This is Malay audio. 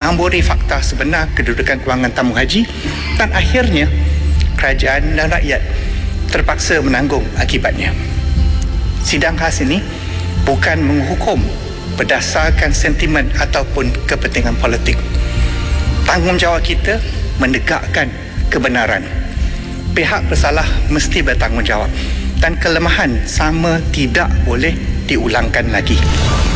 menghamburi fakta sebenar kedudukan kewangan tamu haji, dan akhirnya kerajaan dan rakyat terpaksa menanggung akibatnya. Sidang khas ini bukan menghukum berdasarkan sentimen ataupun kepentingan politik. Tanggungjawab kita menegakkan kebenaran. Pihak bersalah mesti bertanggungjawab dan kelemahan sama tidak boleh diulangkan lagi.